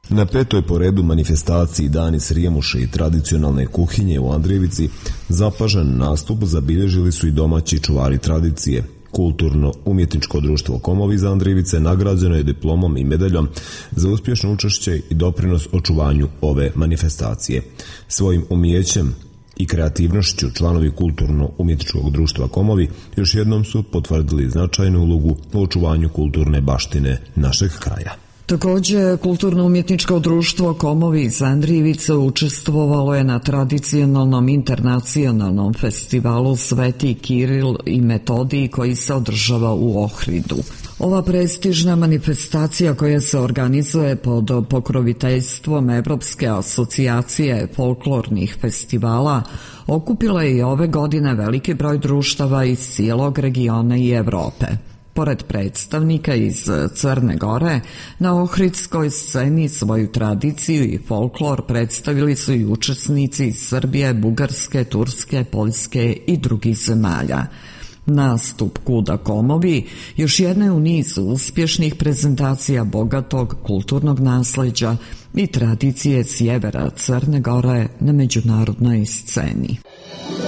Na 5. po redu manifestaciji Dani Srijemuše i tradicionalne kuhinje u Andrijevici zapažen nastup zabilježili su i domaći čuvari tradicije. Kulturno-umjetničko društvo Komovi iz Andrijevice nagrađeno je diplomom i medaljom za uspješno učešće i doprinos očuvanju ove manifestacije. Svojim umijećem i kreativnošću članovi Kulturno-umjetničkog društva Komovi još jednom su potvrdili značajnu ulogu u očuvanju kulturne baštine našeg kraja. Također, Kulturno-umjetničko društvo Komovi iz Andrijevice učestvovalo je na tradicionalnom internacionalnom festivalu Sveti Kiril i Metodij koji se održava u Ohridu. Ova prestižna manifestacija koja se organizuje pod pokroviteljstvom Evropske asocijacije folklornih festivala okupila je i ove godine veliki broj društava iz cijelog regiona i Evrope. Pored predstavnika iz Crne Gore, na ohridskoj sceni svoju tradiciju i folklor predstavili su i učesnici iz Srbije, Bugarske, Turske, Poljske i drugih zemalja. Nastup Kuda Komovi još jedna je u nizu uspješnih prezentacija bogatog kulturnog nasleđa i tradicije sjevera Crne Gore na međunarodnoj sceni.